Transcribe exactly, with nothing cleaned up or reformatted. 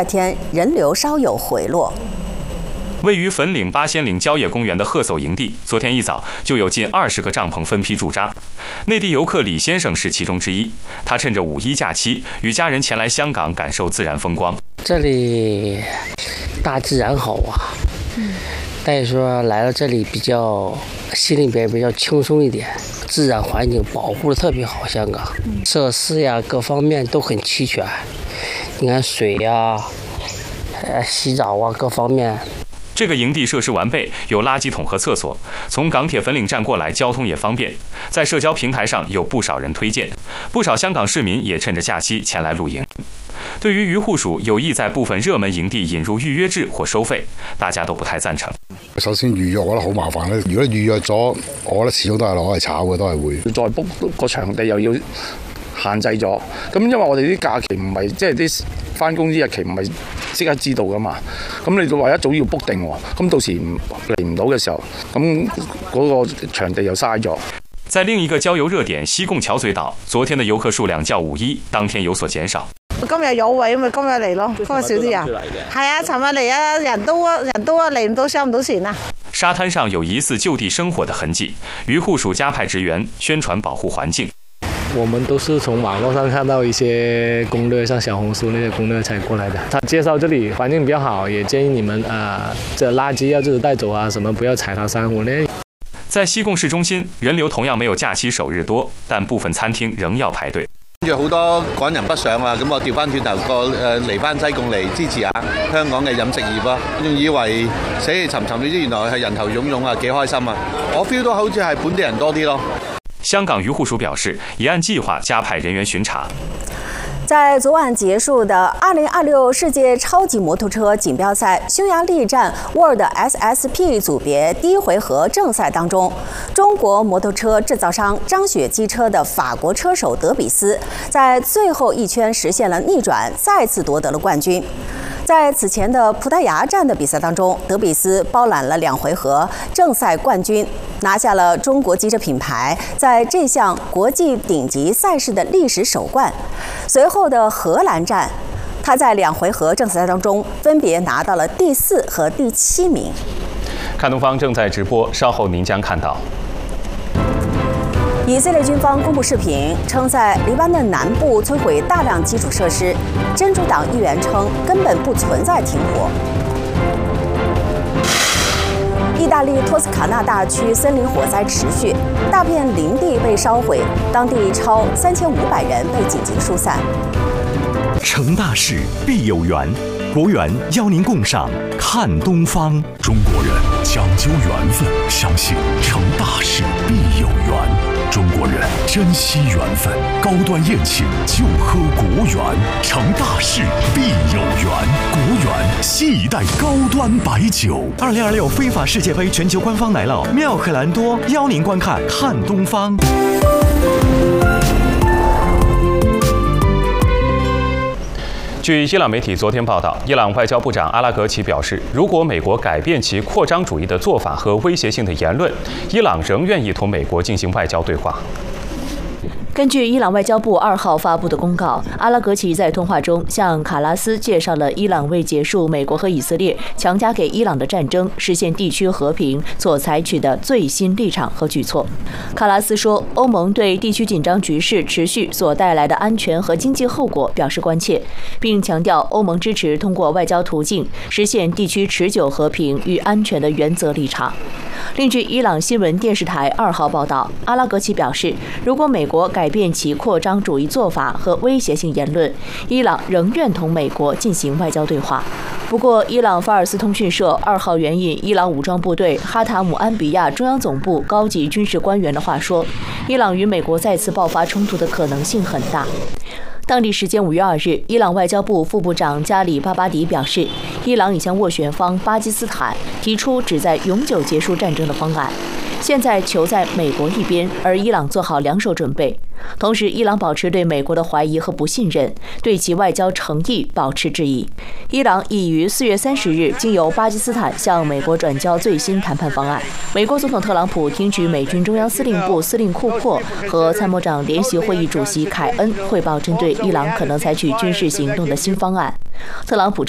二天人流稍有回落。 位于粉岭八仙岭郊野公园的鹤叟营地，昨天一早就有近二十个帐篷分批驻扎。内地游客李先生是其中之一，他趁着五一假期与家人前来香港感受自然风光。 这里大自然好啊，嗯，但是说来了这里比较心里边比较轻松一点，自然环境保护的特别好，香港设施呀各方面都很齐全，你看水呀、呃洗澡啊各方面。 这个营地设施完备，有垃圾桶和厕所，从港铁粉岭站过来交通也方便。在社交平台上有不少人推荐，不少香港市民也趁着假期前来露营。对于渔护署有意在部分熱門營地引入預約制或收費，大家都不太贊成。 首先預約我覺得好麻煩咧，如果預約咗，我覺得始終都係攞嚟炒嘅，都係會。 再 book 個場地又要限制咗，咁因為我哋啲假期唔係即係啲翻工啲日期唔係即刻知道噶嘛，咁你到話一早要 book 定喎，咁到時嚟唔到嘅時候，咁嗰個場地又嘥咗。 在另一個郊遊熱點西貢橋咀島，昨天的遊客數量較五一當天有所減少。 今日有位咪今日嚟咯，今日少啲人。係啊，尋日嚟啊，人多啊，人多啊，嚟唔到收唔到錢啊。 沙灘上有疑似就地生火的痕跡，漁護署加派職員宣傳保護環境。 我們都是從網絡上看到一些攻略，像小紅書那些攻略才過來的。他介紹這裡環境比較好，也建議你們啊、呃，這垃圾要自己帶走啊，什麼不要踩踏珊瑚呢。 在西貢市中心，人流同樣沒有假期首日多，但部分餐廳仍要排隊。 跟住好多趕人北上啊，咁我調翻轉頭個誒嚟翻西貢嚟支持下香港嘅飲食業咯。仲以為死氣沉沉，你知原來係人頭湧湧啊，幾開心啊！我 feel 到好似係本地人多啲咯。 香港漁護署表示，已按計劃加派人員巡查。 在昨晚結束的二零二六世界超級摩托車錦標賽匈牙利站 World S S P 組別第一回合正賽當中，中國摩托車製造商張雪機車的法國車手德比斯在最後一圈實現了逆轉，再次奪得了冠軍。在此前的葡萄牙站的比賽當中，德比斯包攬了兩回合正賽冠軍，拿下了中國機車品牌在這項國際頂級賽事的歷史首冠。隨後的荷蘭站，他在兩回合正賽當中分別拿到了第四和第七名。 看東方正在直播，稍後您將看到。 以色列軍方公布視頻，稱在黎巴嫩南部摧毀大量基礎設施。真主黨議員稱根本不存在停火。意大利托斯卡納大區森林火災持續，大片林地被燒毀，當地超三千五百人被緊急疏散。 成大事必有緣，國緣邀您共賞看東方。中國人講究緣分，相信成大事必有緣。中國人珍惜緣分，高端宴請就喝國緣，成大事必有緣。國緣新一代高端白酒。二零二六非法世界杯全球官方奶酪妙可藍多邀您觀看看東方。 據伊朗媒體昨天報道，伊朗外交部長阿拉格齊表示，如果美國改變其擴張主義的做法和威脅性的言論，伊朗仍願意同美國進行外交對話。 根據伊朗外交部二號發布的公告，阿拉格齊在通話中向卡拉斯介紹了伊朗為結束美國和以色列強加給伊朗的戰爭、實現地區和平所採取的最新立場和舉措。卡拉斯說，歐盟對地區緊張局勢持續所帶來的安全和經濟後果表示關切，並強調歐盟支持通過外交途徑實現地區持久和平與安全的原則立場。另據伊朗新聞電視台二號報道，阿拉格齊表示，如果美國改變其擴張主義做法和威脅性言論，伊朗仍願同美國進行外交對話。不過，伊朗法爾斯通訊社二號援引伊朗武裝部隊哈塔姆安比亞中央總部高級軍事官員的話說，伊朗與美國再次爆發衝突的可能性很大。當地時間五月二日，伊朗外交部副部長加里巴巴迪表示，伊朗已向斡旋方巴基斯坦提出旨在永久結束戰爭的方案，現在求在美國一邊，而伊朗做好兩手準備。同時，伊朗保持對美國的懷疑和不信任，對其外交誠意保持質疑。伊朗已於四月三十日經由巴基斯坦向美國轉交最新談判方案。美國總統特朗普聽取美軍中央司令部司令庫珀和參謀長聯席會議主席凱恩匯報針對伊朗可能採取軍事行動的新方案。特朗普